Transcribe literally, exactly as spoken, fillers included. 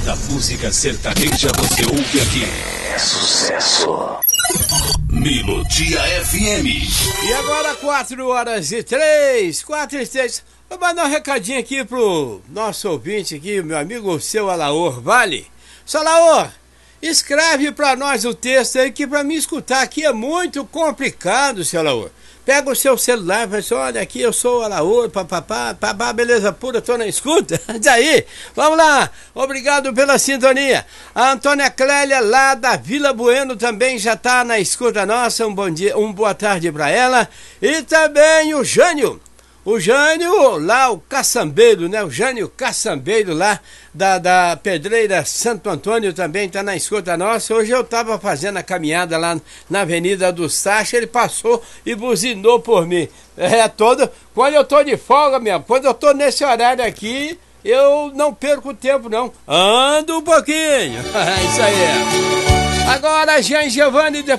da música sertaneja você ouve aqui. É sucesso. Melodia F M. E agora quatro horas e três, quatro e três. Vou mandar um recadinho aqui pro nosso ouvinte aqui, meu amigo seu Alaor Vale. Seu Alaor, escreve pra nós o texto aí que pra mim escutar aqui é muito complicado, seu Alaor. Pega o seu celular e fala assim, olha aqui eu sou o Alaor, papapá, papá, beleza pura, tô na escuta. Daí, vamos lá, obrigado pela sintonia. A Antônia Clélia lá da Vila Bueno também já tá na escuta nossa, um bom dia, um boa tarde pra ela. E também o Jânio. O Jânio, lá o caçambeiro, né? O Jânio Caçambeiro lá da, da Pedreira Santo Antônio também tá na escuta nossa. Hoje eu tava fazendo a caminhada lá na Avenida do Sacha, ele passou e buzinou por mim. É todo, quando eu tô de folga mesmo, quando eu tô nesse horário aqui, eu não perco tempo não. Ando um pouquinho. É isso aí. Agora, Jean Giovanni,